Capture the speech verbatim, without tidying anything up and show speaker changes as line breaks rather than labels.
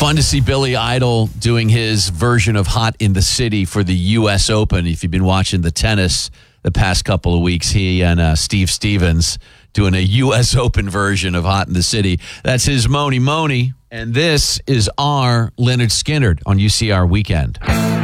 Fun to see Billy Idol doing his version of Hot in the City for the U S Open. If you've been watching the tennis the past couple of weeks, he and uh, Steve Stevens doing a U S Open version of Hot in the City. That's his Mony Mony. And this is our Leonard Skinner on U C R Weekend.